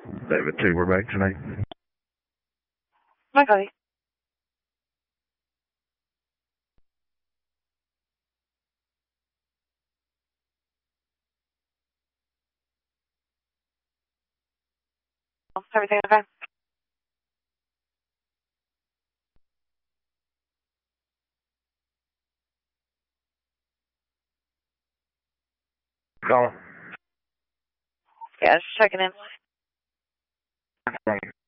David 2, we're back tonight. My buddy. Everything okay? Call. Yeah, just checking in. Thank you.